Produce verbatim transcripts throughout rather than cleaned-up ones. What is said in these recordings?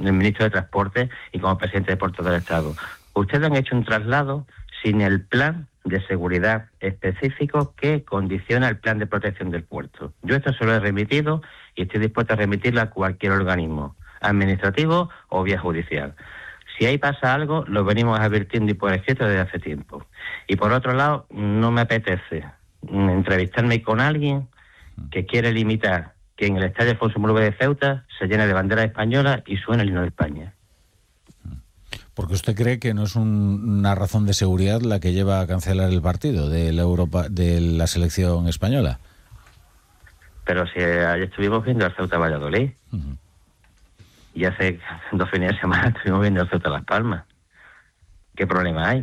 ministro de Transporte y como presidente de Puertos del Estado. Ustedes han hecho un traslado sin el plan de seguridad específico que condiciona el plan de protección del puerto. Yo esto se lo he remitido y estoy dispuesto a remitirlo a cualquier organismo, administrativo o vía judicial. Si ahí pasa algo, lo venimos advirtiendo y por escrito desde hace tiempo. Y por otro lado, no me apetece entrevistarme con alguien que quiere limitar que en el estadio Alfonso Murube de Ceuta se llene de banderas españolas y suene el himno de España. Porque usted cree que no es un, una razón de seguridad la que lleva a cancelar el partido de la Europa, de la selección española. Pero si ayer estuvimos viendo el Ceuta Valladolid, uh-huh. y hace dos fines de semana estuvimos viendo el Ceuta Las Palmas. ¿Qué problema hay?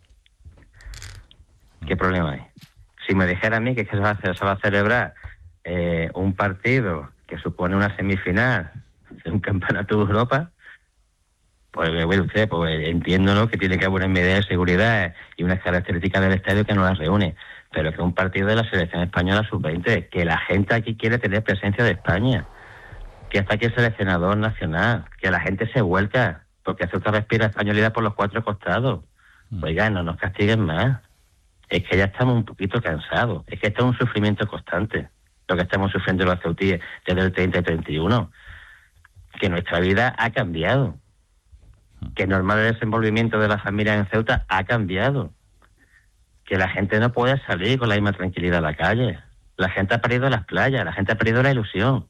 ¿Qué problema hay? Si me dijera a mí que, es que se, va a hacer, se va a celebrar eh, un partido que supone una semifinal de un campeonato de Europa, pues bueno, usted, pues entiendo, ¿no?, que tiene que haber una medida de seguridad y unas características del estadio que no las reúne, pero que un partido de la selección española sub veinte, que la gente aquí quiere tener presencia de España, que hasta aquí el seleccionador nacional, que la gente se vuelca, porque hace otra respira españolidad por los cuatro costados. Mm. Oiga, no nos castiguen más. Es que ya estamos un poquito cansados. Es que esto es un sufrimiento constante, lo que estamos sufriendo los ceutíes desde el treinta y treinta y uno. Que nuestra vida ha cambiado. Que el normal desenvolvimiento de la familia en Ceuta ha cambiado. Que la gente no puede salir con la misma tranquilidad a la calle. La gente ha perdido las playas, la gente ha perdido la ilusión.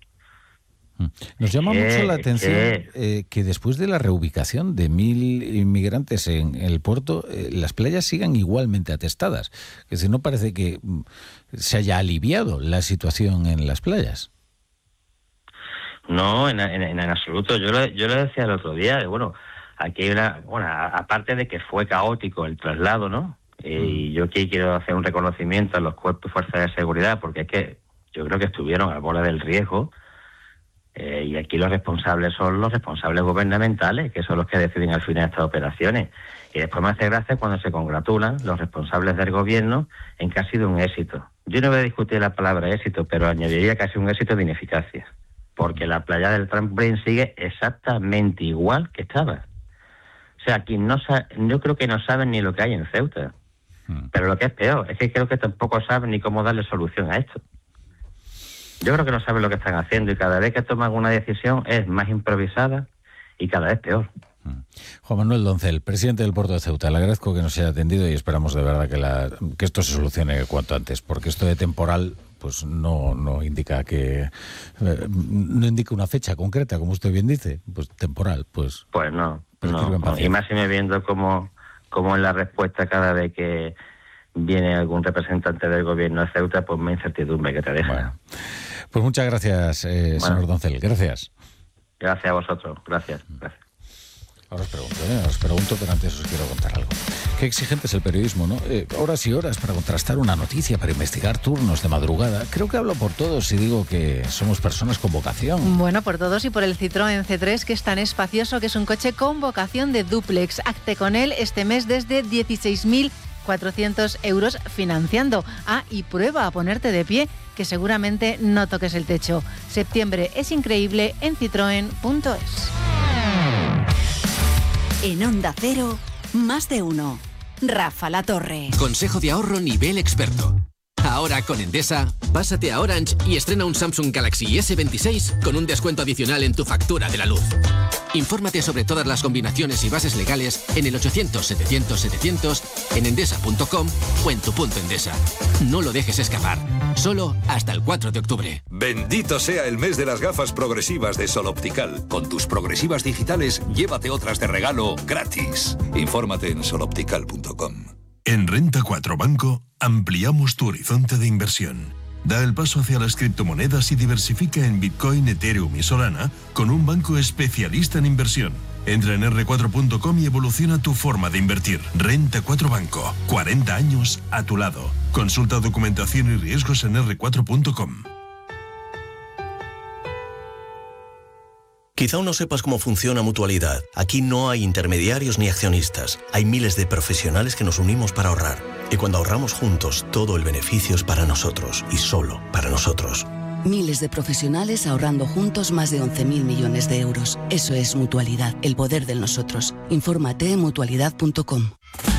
Nos llama ¿Qué, mucho la atención eh, que después de la reubicación de mil inmigrantes en el puerto, eh, las playas sigan igualmente atestadas. Que si no parece que se haya aliviado la situación en las playas. No, en, en, en absoluto. Yo lo, yo lo decía el otro día. Bueno, aquí hay una, bueno, aparte de que fue caótico el traslado, ¿no? Eh, y yo aquí quiero hacer un reconocimiento a los cuerpos y fuerzas de seguridad, porque es que yo creo que estuvieron al borde del riesgo. Eh, y aquí los responsables son los responsables gubernamentales, que son los que deciden al final estas operaciones. Y después me hace gracia cuando se congratulan los responsables del gobierno en que ha sido un éxito. Yo no voy a discutir la palabra éxito, pero añadiría que ha sido un éxito de ineficacia, porque la playa del Trampolín sigue exactamente igual que estaba. O sea, aquí no sa- yo creo que no saben ni lo que hay en Ceuta. Hmm. Pero lo que es peor es que creo que tampoco saben ni cómo darle solución a esto. Yo creo que no saben lo que están haciendo y cada vez que toman una decisión es más improvisada y cada vez peor. Juan Manuel Doncel, presidente del Puerto de Ceuta, le agradezco que nos haya atendido y esperamos de verdad que, la, que esto se solucione cuanto antes, porque esto de temporal pues no, no indica que eh, no indica una fecha concreta, como usted bien dice, pues temporal, pues... Pues no, no, no. Y más si me viendo como, como en la respuesta cada vez que viene algún representante del gobierno de Ceuta, pues me incertidumbre que te deja. Bueno. Pues muchas gracias, eh, bueno. señor Doncel. Gracias. Gracias a vosotros. Gracias. Gracias. Ahora os pregunto, ¿eh? os pregunto, pero antes os quiero contar algo. Qué exigente es el periodismo, ¿no? Eh, horas y horas para contrastar una noticia, para investigar turnos de madrugada. Creo que hablo por todos si digo que somos personas con vocación. Bueno, por todos y por el Citroën C tres, que es tan espacioso que es un coche con vocación de dúplex. Acte con él este mes desde dieciséis mil cuatrocientos euros financiando. Ah, y prueba a ponerte de pie, que seguramente no toques el techo. Septiembre es increíble en citroen punto es. En Onda Cero, más de uno. Rafa La Torre. Consejo de ahorro nivel experto. Ahora con Endesa, pásate a Orange y estrena un Samsung Galaxy ese veintiséis con un descuento adicional en tu factura de la luz. Infórmate sobre todas las combinaciones y bases legales en el ochocientos setecientos setecientos, en endesa punto com o en tu punto Endesa. No lo dejes escapar. Solo hasta el cuatro de octubre. Bendito sea el mes de las gafas progresivas de Sol Optical. Con tus progresivas digitales, llévate otras de regalo gratis. Infórmate en sol optical punto com. En Renta cuatro Banco ampliamos tu horizonte de inversión. Da el paso hacia las criptomonedas y diversifica en Bitcoin, Ethereum y Solana con un banco especialista en inversión. Entra en erre cuatro punto com y evoluciona tu forma de invertir. Renta cuatro Banco, cuarenta años a tu lado. Consulta documentación y riesgos en erre cuatro punto com. Quizá aún no sepas cómo funciona Mutualidad. Aquí no hay intermediarios ni accionistas. Hay miles de profesionales que nos unimos para ahorrar. Y cuando ahorramos juntos, todo el beneficio es para nosotros y solo para nosotros. Miles de profesionales ahorrando juntos más de once mil millones de euros. Eso es Mutualidad, el poder del nosotros. Infórmate en mutualidad punto com.